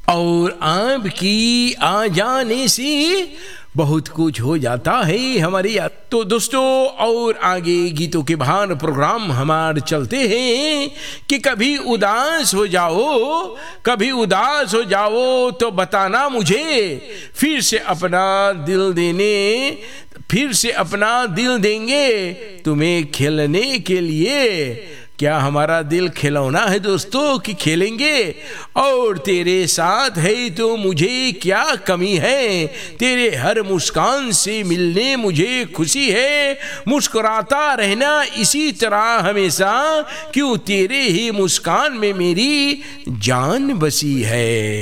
और आपकी आ जाने से बहुत कुछ हो जाता है हमारे यहाँ। तो दोस्तों, और आगे गीतों के भार प्रोग्राम हमारे चलते हैं कि कभी उदास हो जाओ तो बताना मुझे, फिर से अपना दिल देंगे तुम्हें खेलने के लिए। क्या हमारा दिल खिलौना है दोस्तों कि खेलेंगे? और तेरे साथ है तो मुझे क्या कमी है, तेरे हर मुस्कान से मिलने मुझे खुशी है। मुस्कुराता रहना इसी तरह हमेशा, क्यों तेरे ही मुस्कान में मेरी जान बसी है।